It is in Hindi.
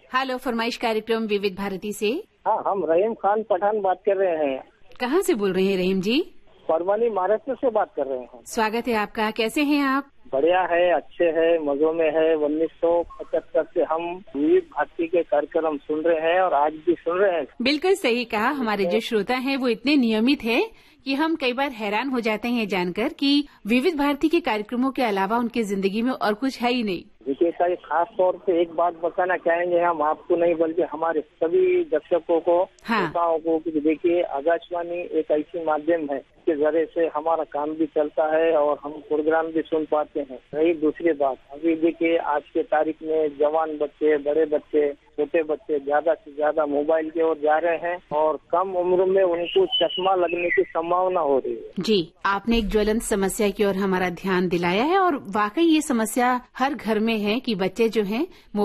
हेलो, फरमाइश कार्यक्रम विविध भारती से। हाँ, हम रहीम खान पठान बात कर रहे हैं। कहाँ से बोल रहे हैं रहीम जी? परवानी महाराष्ट्र से बात कर रहे हैं। स्वागत है आपका। कैसे हैं आप? बढ़िया है, अच्छे है, मजों में है। 1975 से हम विविध भारती के कार्यक्रम सुन रहे हैं और आज भी सुन रहे हैं। बिल्कुल सही कहा। हमारे जो श्रोता हैं वो इतने नियमित हैं कि हम कई बार हैरान हो जाते हैं जानकर कि विविध भारती के कार्यक्रमों के अलावा उनकी जिंदगी में और कुछ है ही नहीं। देखिए सर, खास तौर पे एक बात बताना चाहेंगे हम आपको नहीं बल्कि हमारे सभी दर्शकों को, श्रोताओं को कि देखिए आकाशवाणी एक ऐसी माध्यम है के जरिए से हमारा काम भी चलता है और हम प्रोग्राम भी सुन पाते हैं। रही दूसरी बात, अभी देखिए आज के तारीख में जवान बच्चे, बड़े बच्चे, छोटे बच्चे ज्यादा से ज्यादा मोबाइल की ओर जा रहे हैं और कम उम्र में उनको चश्मा लगने की संभावना हो रही है। जी, आपने एक ज्वलंत समस्या की ओर हमारा ध्यान दिलाया है और वाकई ये समस्या हर घर में है कि बच्चे जो हैं